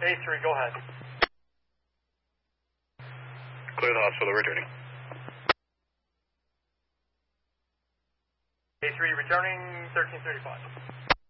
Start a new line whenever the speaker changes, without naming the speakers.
A3, go ahead.
Clear the hospital, returning.
A3 returning, 1335.